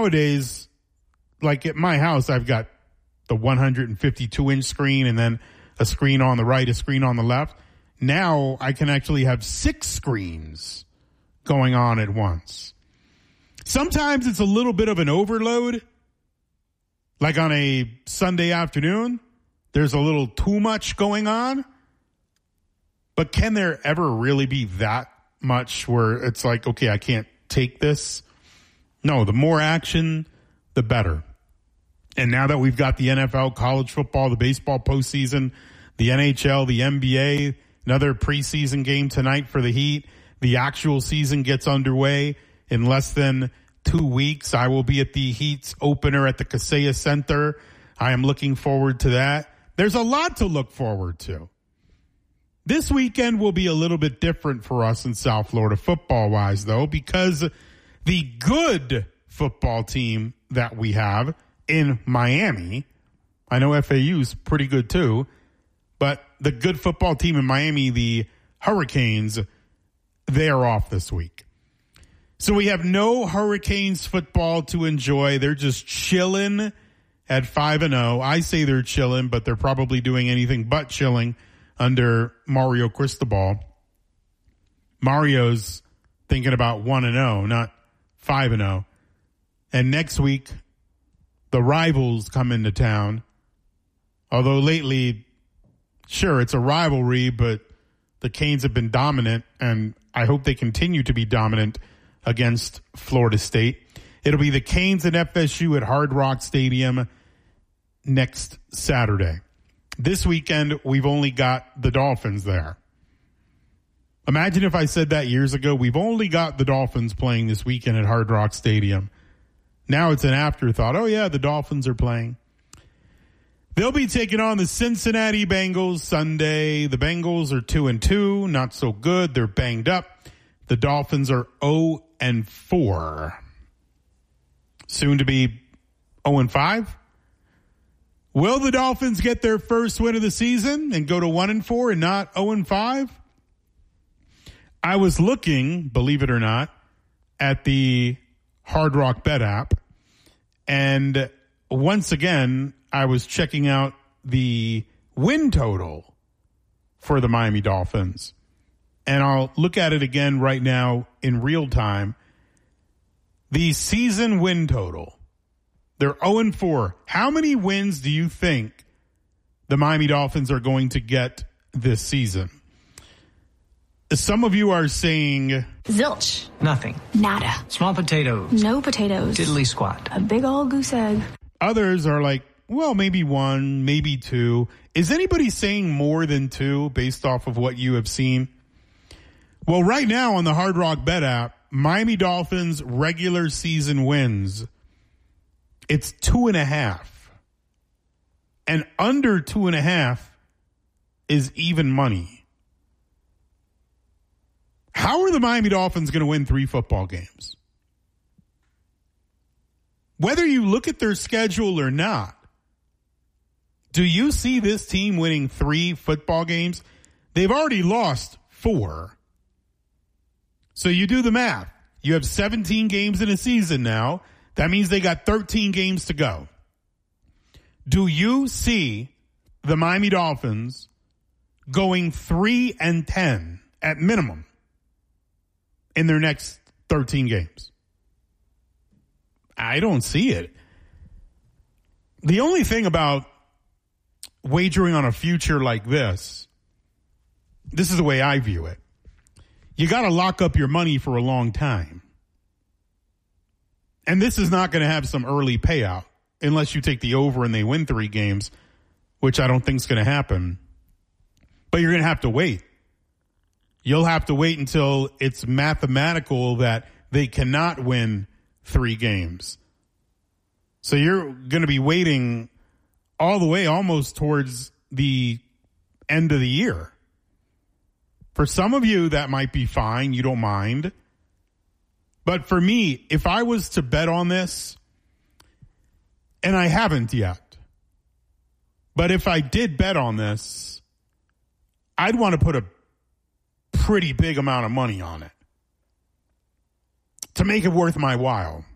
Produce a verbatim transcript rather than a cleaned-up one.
nowadays, like at my house, I've got the one hundred fifty-two inch screen and then a screen on the right, a screen on the left. Now I can actually have six screens going on at once. Sometimes it's a little bit of an overload. Like on a Sunday afternoon, there's a little too much going on. But can there ever really be that much where it's like, okay, I can't take this? No, the more action, the better. And now that we've got the N F L, college football, the baseball postseason, the N H L, the N B A, another preseason game tonight for the Heat, the actual season gets underway in less than two weeks. I will be at the Heat's opener at the Kaseya Center. I am looking forward to that. There's a lot to look forward to. This weekend will be a little bit different for us in South Florida football-wise, though, because the good football team that we have in Miami, I know F A U's pretty good too, but the good football team in Miami, the Hurricanes, they are off this week. So we have no Hurricanes football to enjoy. They're just chilling at five and oh. I say they're chilling, but they're probably doing anything but chilling under Mario Cristobal. Mario's thinking about one and oh, not five and oh. And next week, the rivals come into town. Although lately, sure, it's a rivalry, but the Canes have been dominant, and I hope they continue to be dominant against Florida State. It'll be the Canes and F S U at Hard Rock Stadium next Saturday. This weekend, we've only got the Dolphins there. Imagine if I said that years ago. We've only got the Dolphins playing this weekend at Hard Rock Stadium. Now it's an afterthought. Oh, yeah, the Dolphins are playing. They'll be taking on the Cincinnati Bengals Sunday. The Bengals are two and two, not so good. They're banged up. The Dolphins are oh and four. Soon to be oh and five. Will the Dolphins get their first win of the season and go to one and four and not oh and five? I was looking, believe it or not, at the Hard Rock Bet app, and once again, I was checking out the win total for the Miami Dolphins. And I'll look at it again right now in real time. The season win total. They're oh and four. How many wins do you think the Miami Dolphins are going to get this season? Some of you are saying zilch. Nothing. Nada. Small potatoes. No potatoes. Diddly squat. A big old goose egg. Others are like, well, maybe one, maybe two. Is anybody saying more than two based off of what you have seen? Well, right now on the Hard Rock Bet app, Miami Dolphins regular season wins, it's two and a half. And under two and a half is even money. How are the Miami Dolphins going to win three football games? Whether you look at their schedule or not, do you see this team winning three football games? They've already lost four. So you do the math. You have seventeen games in a season now. That means they got thirteen games to go. Do you see the Miami Dolphins going three and ten at minimum in their next thirteen games? I don't see it. The only thing about wagering on a future like this, this is the way I view it. You got to lock up your money for a long time. And this is not going to have some early payout unless you take the over and they win three games, which I don't think is going to happen. But you're going to have to wait. You'll have to wait until it's mathematical that they cannot win three games. So you're going to be waiting all the way almost towards the end of the year. For some of you, that might be fine. You don't mind. But for me, if I was to bet on this, and I haven't yet, but if I did bet on this, I'd want to put a pretty big amount of money on it to make it worth my while.